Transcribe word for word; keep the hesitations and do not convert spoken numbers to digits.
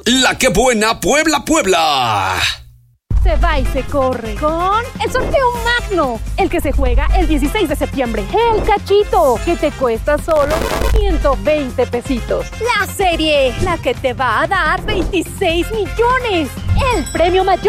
La que buena Puebla, Puebla. Se va y se corre con el sorteo magno, el que se juega el dieciséis de septiembre. El cachito, que te cuesta solo ciento veinte pesitos. La serie, la que te va a dar veintiséis millones. El premio mayor